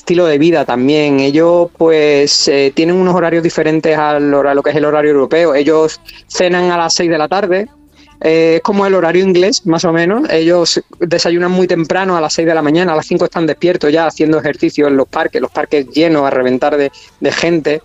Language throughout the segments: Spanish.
estilo de vida también. Ellos pues tienen unos horarios diferentes a lo que es el horario europeo. Ellos cenan a las 6 de la tarde. Es como el horario inglés, más o menos. Ellos desayunan muy temprano, a las 6 de la mañana, a las 5 están despiertos ya haciendo ejercicio en los parques llenos a reventar de gente.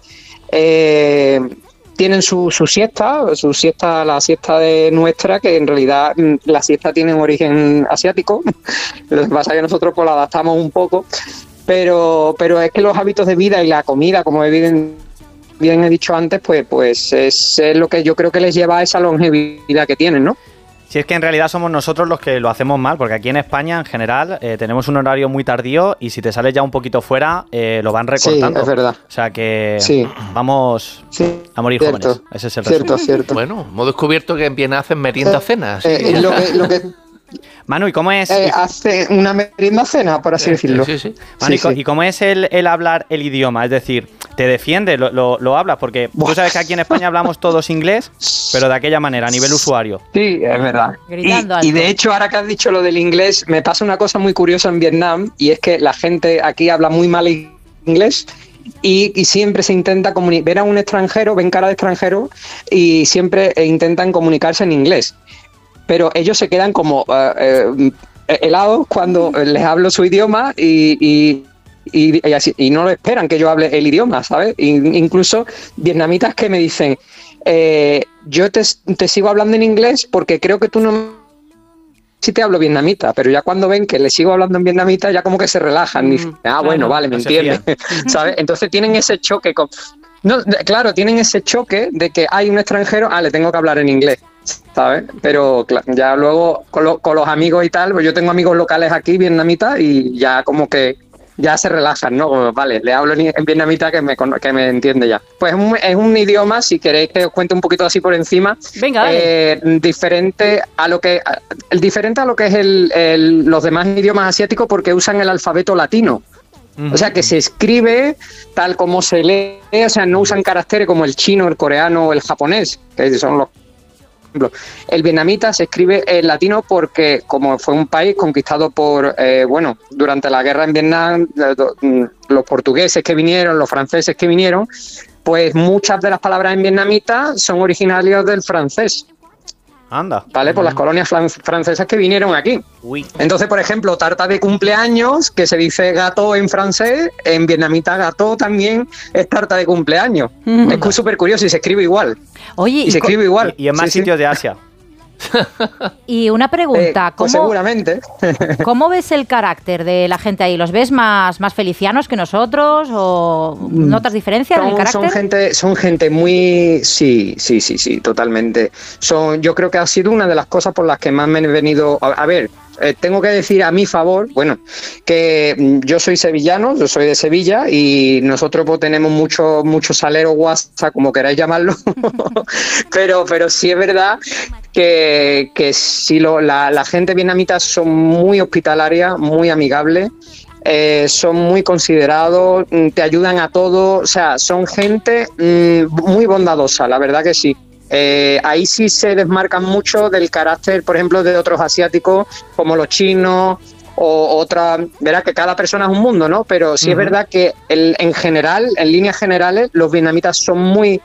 Tienen su siesta, la siesta de nuestra, que en realidad la siesta tiene un origen asiático. Lo que pasa es que nosotros pues la adaptamos un poco, pero es que los hábitos de vida y la comida, como bien he dicho antes, pues es lo que yo creo que les lleva a esa longevidad que tienen, ¿no? Si es que en realidad somos nosotros los que lo hacemos mal, porque aquí en España, en general, tenemos un horario muy tardío y si te sales ya un poquito fuera, lo van recortando. Sí, es verdad. O sea que vamos a morir jóvenes. Ese es el resumen. Cierto. Bueno, hemos descubierto que en Viena hacen merienda-cena. Lo que Manu, ¿y cómo es? Hace una merienda-cena, por así decirlo. Sí. Manu, ¿y cómo es el hablar el idioma? Es decir, ¿te defiendes? ¿Lo hablas? Porque tú sabes que aquí en España hablamos todos inglés, pero de aquella manera, a nivel usuario. Sí, es verdad. Y de hecho, ahora que has dicho lo del inglés, me pasa una cosa muy curiosa en Vietnam, y es que la gente aquí habla muy mal inglés. Y siempre se intenta ver a un extranjero, ven cara de extranjero y siempre intentan comunicarse en inglés. Pero ellos se quedan como helados cuando les hablo su idioma y no lo esperan que yo hable el idioma, ¿sabes? Incluso vietnamitas que me dicen, yo te sigo hablando en inglés porque creo que tú no... Sí te hablo vietnamita, pero ya cuando ven que les sigo hablando en vietnamita ya como que se relajan y dicen, bueno, vale, me entiendes, ¿sabes? Entonces tienen ese choque tienen ese choque de que hay un extranjero, le tengo que hablar en inglés, ¿sabes? Pero ya luego con los amigos y tal, pues yo tengo amigos locales aquí, vietnamitas, y ya como que ya se relajan, ¿no? Como, vale, le hablo en vietnamita que me entiende ya. Pues es un idioma, si queréis que os cuente un poquito así por encima. Venga, dale. Diferente a lo que es los demás idiomas asiáticos, porque usan el alfabeto latino. O sea, que se escribe tal como se lee, o sea, no usan caracteres como el chino, el coreano o el japonés, que son los... El vietnamita se escribe en latino porque, como fue un país conquistado por, durante la guerra en Vietnam, los portugueses que vinieron, los franceses que vinieron, pues muchas de las palabras en vietnamita son originarias del francés. Anda. ¿Vale? Por las colonias francesas que vinieron aquí. Uy. Entonces, por ejemplo, tarta de cumpleaños, que se dice gâteau en francés, en vietnamita gâteau también es tarta de cumpleaños. Es súper curioso y se escribe igual. Oye, se escribe igual. Y en más sitios de Asia. Y una pregunta, pues seguramente. ¿Cómo ves el carácter de la gente ahí? ¿Los ves más felicianos que nosotros o notas diferencias en el carácter? Son gente muy... Sí, totalmente. Yo creo que ha sido una de las cosas por las que más me he venido... A ver, tengo que decir a mi favor, que yo soy sevillano, yo soy de Sevilla y nosotros pues, tenemos mucho salero guasa, como queráis llamarlo, pero sí es verdad que sí, la gente vietnamita son muy hospitalaria, muy amigables, son muy considerados, te ayudan a todo, o sea, son gente muy bondadosa, la verdad que sí. Ahí sí se desmarcan mucho del carácter, por ejemplo, de otros asiáticos como los chinos o otras. Verá que cada persona es un mundo, ¿no? Pero sí es verdad que en general, en líneas generales, los vietnamitas son muy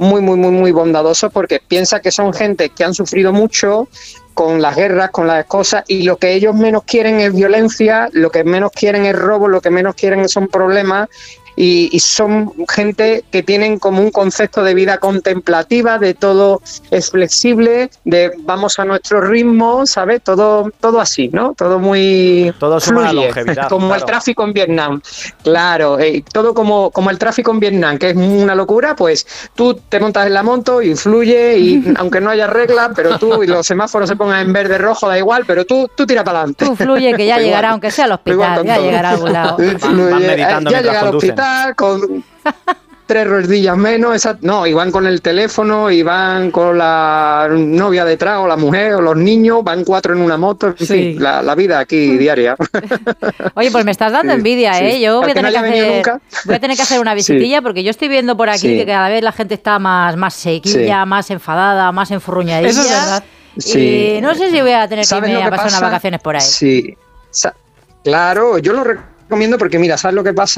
bondadosos porque piensa que son gente que han sufrido mucho con las guerras, con las cosas, y lo que ellos menos quieren es violencia, lo que menos quieren es robo, lo que menos quieren son problemas. Y son gente que tienen como un concepto de vida contemplativa, de todo es flexible, de vamos a nuestro ritmo, ¿sabes? Todo así, ¿no? Todo muy... Todo suma la longevidad. Como claro. El tráfico en Vietnam. Claro, todo como el tráfico en Vietnam, que es una locura, pues tú te montas en la moto y fluye, y aunque no haya reglas, pero tú y los semáforos se pongan en verde, rojo, da igual, pero tú tira para adelante. Tú fluye, que ya llegará, aunque sea al hospital, ya llegará a algún lado. Van meditando ya mientras conducen. Con 3 rodillas menos, y van con el teléfono, y van con la novia detrás, o la mujer, o los niños, van 4 en una moto, en fin, la vida aquí diaria. Oye, pues me estás dando envidia, ¿eh? Yo voy a tener que hacer una visitilla, porque yo estoy viendo por aquí que cada vez la gente está más sequilla, más enfadada, más enfurruñadilla. Eso es verdad. Y no sé si voy a tener que irme a pasar unas vacaciones por ahí. Sí, claro, yo lo recomiendo porque, mira, ¿sabes lo que pasa?